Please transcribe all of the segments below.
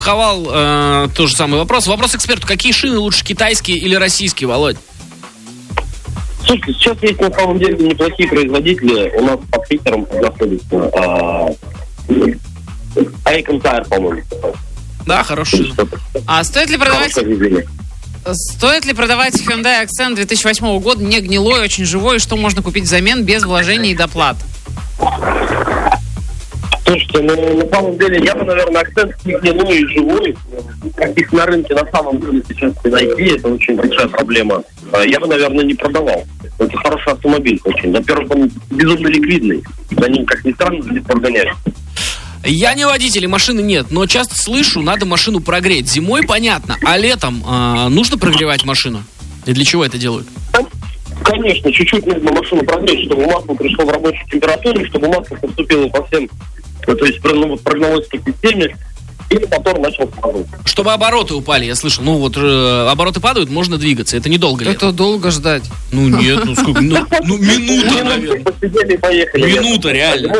Ховал тот же самый вопрос. Вопрос эксперту. Какие шины лучше, китайские или российские, Володь? Слушайте, сейчас есть на самом деле неплохие производители. У нас под Питером находится Icon Tire, по-моему. Да, хороший шин. А стоит ли продавать Hyundai Accent 2008 года, не гнилой, очень живой, и что можно купить взамен без вложений и доплат? Слушайте, на самом деле, я бы, наверное, Accent не гнилой и живой. Каких на рынке на самом деле сейчас не найти, это очень большая проблема. Я бы, наверное, не продавал. Это хороший автомобиль очень. Во-первых, он безумно ликвидный. За ним, как ни странно, легко гонять. Я не водитель, и машины нет, но часто слышу, надо машину прогреть. Зимой понятно, а летом нужно прогревать машину? И для чего это делают? Конечно, чуть-чуть нужно машину прогреть, чтобы масло пришло в рабочую температуру, чтобы масло поступило по всем, то есть прогнозной системе, и мотор начал падать. Чтобы обороты упали, я слышал. Ну вот обороты падают, можно двигаться. Это недолго ли? Это долго ждать. Ну нет, ну сколько? Ну минута, наверное. Посидели и поехали. Минута, реально.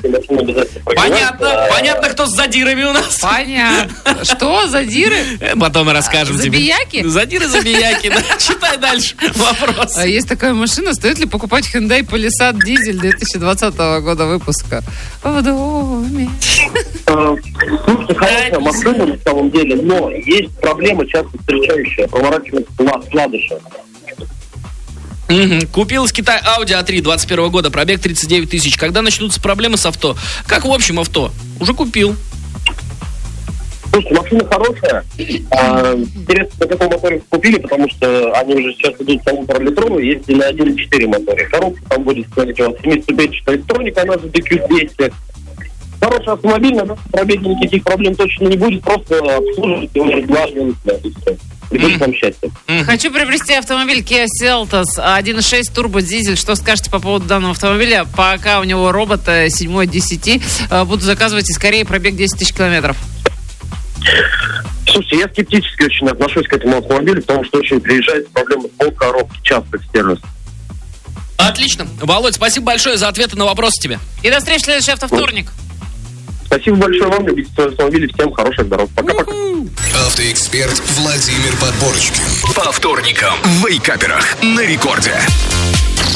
Понятно, кто с задирами у нас. Понятно. Что, задиры? Потом мы расскажем тебе. Забияки? Задиры-забияки, да. Читай дальше вопрос. Есть такая машина. Стоит ли покупать Hyundai Palisade дизель 2020 года выпуска? В доме. Слушайте, хорошая машина на самом деле, но есть проблема, часто встречающая, проворачивается вкладыша. Купил из Китая Audi A3 21 года, пробег 39 тысяч. Когда начнутся проблемы с авто? Как в общем авто? Уже купил. Слушайте, машина хорошая. Интересно, на каком моторе купили, потому что они уже сейчас идут 1,5-литровые, есть и на 1,4 моторе. Коробка там будет, смотрите, у вас 7-ступенчатая электроника, она же DQ200. Хороший автомобиль, на пробеге никаких проблем точно не будет, просто обслуживать его регулярно, и все. И будет вам счастье. Хочу приобрести автомобиль Kia Seltos 1.6 турбо-дизель. Что скажете по поводу данного автомобиля? Пока у него робот 7/10. Буду заказывать и скорее пробег 10 тысяч километров. Слушайте, я скептически очень отношусь к этому автомобилю, потому что очень приезжает проблема с полкоробки, часто в сервис. Отлично. Володь, спасибо большое за ответы на вопросы тебе. И до встречи в следующий автовторник. Спасибо большое вам, любите свои автомобили, всем хороших дорог. Пока-пока. Автоэксперт Владимир Подборочкин. По вторникам в Вейкаперах на рекорде.